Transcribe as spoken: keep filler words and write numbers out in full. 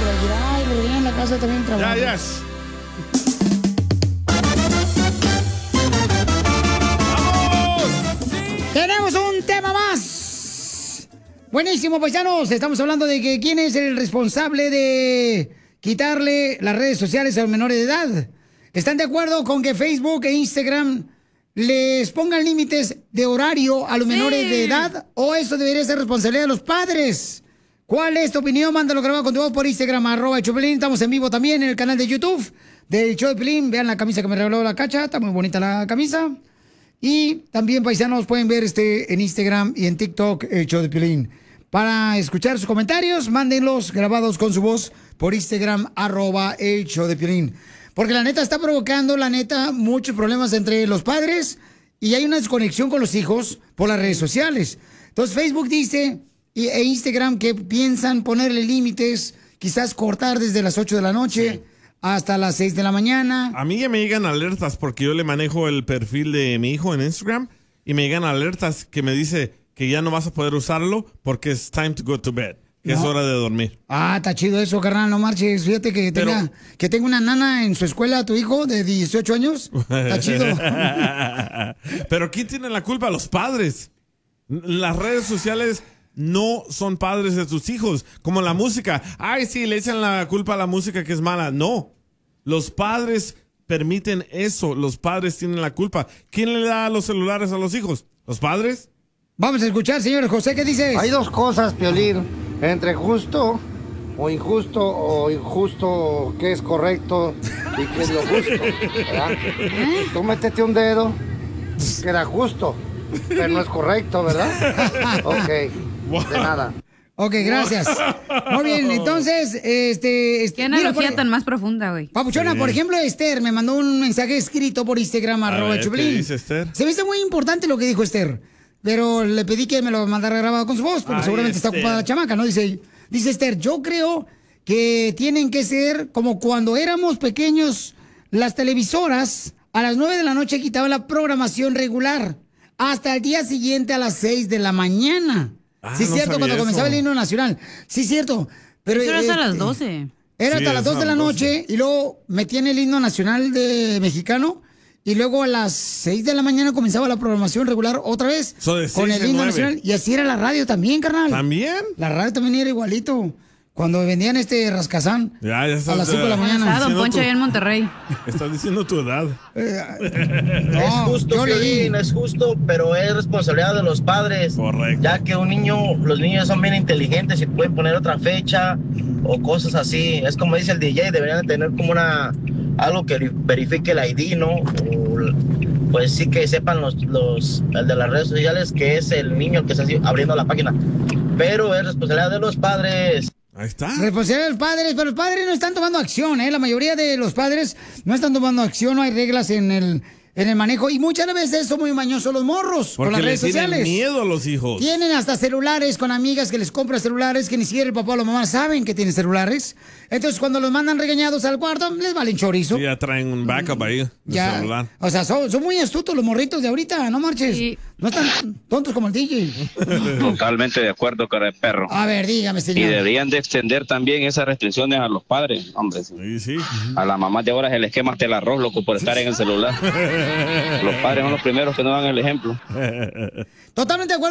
pero decir, ay, lo veía en la casa también trabajo. Ya, ya. Tenemos un tema más. Buenísimo, paisanos. Estamos hablando de que quién es el responsable de quitarle las redes sociales a los menores de edad. ¿Están de acuerdo con que Facebook e Instagram les pongan límites de horario a los sí. menores de edad? ¿O eso debería ser responsabilidad de los padres? ¿Cuál es tu opinión? Mándalo grabado con tu voz por Instagram, arroba el show de Piolín. Estamos en vivo también en el canal de YouTube del Show de Piolín. Vean la camisa que me regaló la Cacha. Está muy bonita la camisa. Y también, paisanos, pueden ver este en Instagram y en TikTok, el Show de Piolín. Para escuchar sus comentarios, mándenlos grabados con su voz por Instagram, arroba el Show de Piolín. Porque la neta está provocando, la neta, muchos problemas entre los padres y hay una desconexión con los hijos por las redes sociales. Entonces, Facebook dice, y, e Instagram, que piensan ponerle límites, quizás cortar desde las ocho de la noche. Sí. Hasta las seis de la mañana. A mí ya me llegan alertas porque yo le manejo el perfil de mi hijo en Instagram y me llegan alertas que me dice que ya no vas a poder usarlo porque es time to go to bed, que no. es hora de dormir. Ah, está chido eso, carnal, no marches. Fíjate que tenga, Pero, que tenga una nana en su escuela, tu hijo de dieciocho años. Está chido. Pero ¿quién tiene la culpa? Los padres. Las redes sociales no son padres de tus hijos, como la música. Ay, sí, le echan la culpa a la música que es mala. No, los padres permiten eso, los padres tienen la culpa. ¿Quién le da los celulares a los hijos? ¿Los padres? Vamos a escuchar, señor José, ¿qué dices? Hay dos cosas, Piolín, entre justo o injusto, o injusto qué es correcto y qué es lo justo, ¿verdad? ¿Eh? Tú métete un dedo, queda justo, pero no es correcto, ¿verdad? Ok. Wow. De nada. Ok, gracias. Muy bien, entonces, este... este ¿Qué analogía por, tan más profunda, güey? Papuchona, sí. Por ejemplo, Esther me mandó un mensaje escrito por Instagram, arroba Chublín. ¿Qué dice Esther? Se me hizo muy importante lo que dijo Esther, pero le pedí que me lo mandara grabado con su voz, porque Ay, seguramente Esther. Está ocupada la chamaca, ¿no? Dice, dice Esther, yo creo que tienen que ser como cuando éramos pequeños, las televisoras a las nueve de la noche quitaban la programación regular, hasta el día siguiente a las seis de la mañana. Ah, sí, es no cierto, cuando eso. Comenzaba el himno nacional. Sí, es cierto. Pero eso era hasta eh, las doce. Era sí, hasta las dos de la noche y luego metían el himno nacional de mexicano y luego a las seis de la mañana comenzaba la programación regular otra vez so con el himno nacional. Y así era la radio también, carnal. ¿También? La radio también era igualito. Cuando vendían este rascazán ya, ya a las cinco de la mañana. Ah, Don Poncho tu... allá en Monterrey. Estás diciendo tu edad. Eh, no, es justo, Piolín, es justo, pero es responsabilidad de los padres. Correcto. Ya que un niño, los niños son bien inteligentes y pueden poner otra fecha o cosas así. Es como dice el D J, deberían tener como una algo que verifique el I D, ¿no? O, pues sí que sepan los, los el de las redes sociales que es el niño que está abriendo la página. Pero es responsabilidad de los padres. Ahí está. Responsabilidad de los padres, pero los padres no están tomando acción, ¿eh? La mayoría de los padres no están tomando acción, no hay reglas en el, en el manejo. Y muchas veces son muy mañosos los morros Porque por las redes tienen sociales. miedo a los hijos. Tienen hasta celulares con amigas que les compran celulares que ni siquiera el papá o la mamá saben que tienen celulares. Entonces, cuando los mandan regañados al cuarto, les valen chorizo. Sí, ya traen un backup ahí de ya, celular. O sea, son, son muy astutos los morritos de ahorita, no marches. Sí. No están tontos como el D J. Totalmente de acuerdo con el perro. A ver, dígame, señor. Y deberían de extender también esas restricciones a los padres, hombre. Sí, sí. A las mamás de ahora se les quema hasta el arroz, loco, por estar en el celular. Los padres son los primeros que no dan el ejemplo. Totalmente de acuerdo.